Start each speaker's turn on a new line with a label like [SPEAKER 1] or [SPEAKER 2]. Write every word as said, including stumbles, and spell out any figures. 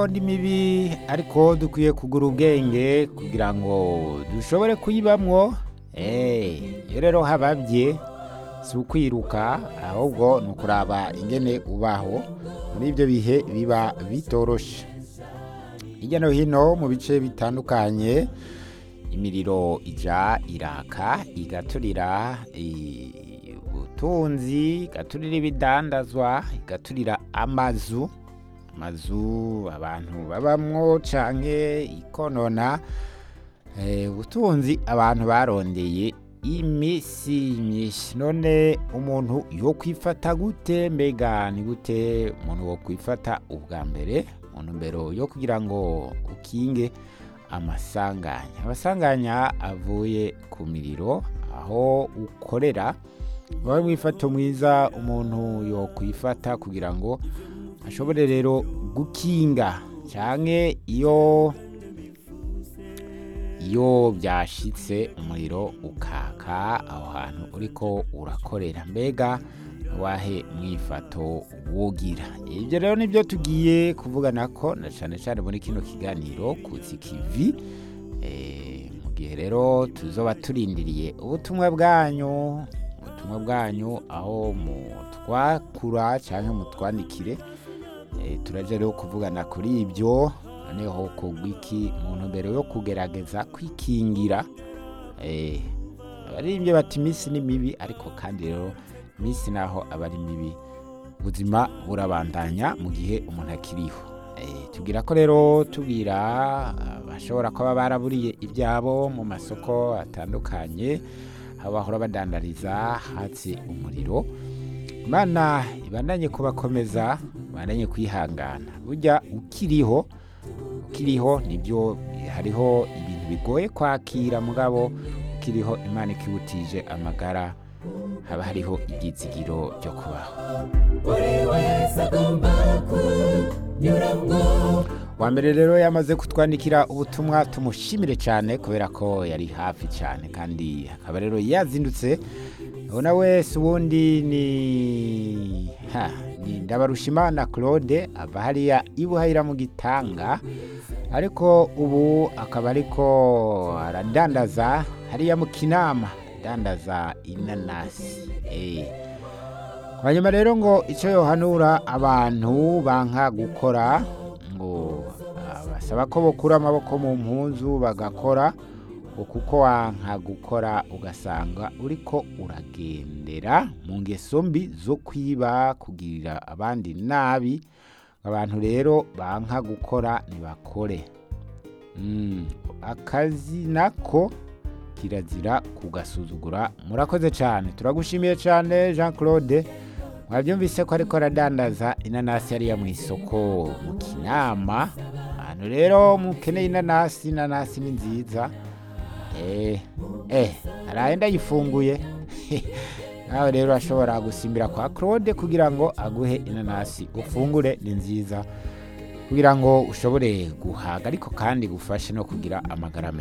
[SPEAKER 1] Ndi mibi ariko dukwiye kugura ubwenge kugira ngo dushobore kuyibamwo. Eh, iyo rero habavye si ukwiruka ahubwo ni ukuraba ingene ubaho muri ivyo bihe biba bitoroshe. Hirya no hino mu bice bitandukanye imiriro ija iraka igaturira eh, ubutunzi, igaturira ibidandazwa, igaturira amazu amazu abantu babamwo canke ikonona eh, ubutunzi abantu barondeye imisi myinshi. None umuntu yo kwifata gute? Mbega ni gute umuntu wo kwifata ubwa mbere mu ntumbero yo kugira ngo ukinge amasanganya amasanganya avuye ku miriro aho ukorera? Wawe mwifato mwiza umuntu yo kwifata kugira ngo ashobore rero gukinga canke iyo iyo byashitse umuriro ukaka aho hantu uriko urakorera. Mbega wahe mwifato wogira? Ibyo rero nibyo tugiye kuvugana ko na cane cane muri kino kiganiro Kutsi Kivi. Eh, mu gihe rero tuzoba turindiriye ubutumwa bwanyu ubutumwa bwanyu aho mutwakura canke mutwandikire. E, turaje rero kuvugana kuri ibyo noneho kugwiki mu ntumbero yo kugerageza kwikingira. Eh, ari ibyo bati imisi ni mibi ariko kandi rero imisi naho abari mibi ubuzima burabandanya mu gihe umuntu akiriho. Eh, tugira ko rero tubwira bashobora kuba baraburiye ibyabo mu masoko atandukanye aho bahora badandariza hatse umuriro. Imana ibandanye kubakomeza, ibandanye kwihangana. Burya ukiriho ukiriho nibyo hariho ibintu bigoye kwakira, mugabo ukiriho Imana ikibutije amagara haba hariho igizigiro ryo kubaho. Wa mbere rero yamaze kutwandikira ubutumwa, tumushimire cyane kubera ko yari hafi cyane kandi akaba rero yazindutse. Ona wese ubundi ni ha ni Ndabarushimana Claude ava hariya ibuhayira mu Gitanga, ariko ubu akaba ariko aradandaza hariya mu Kinama, dandaza inanasi. Eh, hanyuma rero ngo icyo yohanura abantu banka gukora ngo basaba ko bokura amaboko mu mpuzu bagakora, kuko wanka gukora ugasanga uriko uragendera mu ngeso mbi zo kwiba, kugirira abandi nabi. Abantu rero banka gukora ntibakore. Mm, akazi nako kirazira kugasuzugura. Murakoze cyane, turagushimiye cyane Jean Claude. Mwabyumvise ko ariko aradandaza inanasi hariya mu isoko mu Kinama. Abantu rero mukeneye inanasi, inanasi ni nziza. Eh, eh, arahenda yifunguye. Nawe rero ashobora gusimbira kwa Claude kugira ngo aguhe inanasi ufungure, ni nziza kugira ngo ushobore guhaga ariko kandi gufashe no kugira amagara meza.